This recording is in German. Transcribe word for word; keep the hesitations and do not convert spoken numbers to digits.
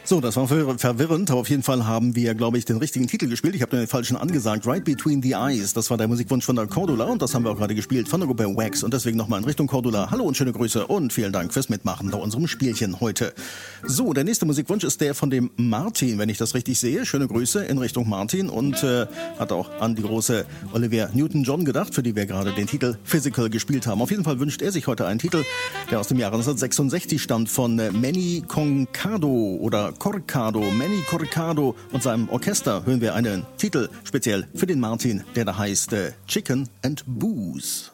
So, das war verwirr- verwirrend, aber auf jeden Fall haben wir, glaube ich, den richtigen Titel gespielt. Ich habe den falschen angesagt. Right Between the Eyes, das war der Musikwunsch von der Cordula und das haben wir auch gerade gespielt von der Gruppe Wax und deswegen nochmal in Richtung Cordula. Hallo und schöne Grüße und vielen Dank fürs Mitmachen bei unserem Spielchen heute. So, der nächste Musikwunsch ist der von dem Martin, wenn ich das richtig sehe. Schöne Grüße in Richtung Martin und äh, hat auch an die große Olivia Newton-John gedacht, für die wir gerade den Titel Physical gespielt haben. Auf jeden Fall wünscht er sich heute einen Titel, der aus dem Jahre neunzehnhundertsechsundsechzig stammt von äh, Manny Concado oder Corcado, Manny Corcado und seinem Orchester hören wir einen Titel speziell für den Martin, der da heißt äh, Chicken and Booze.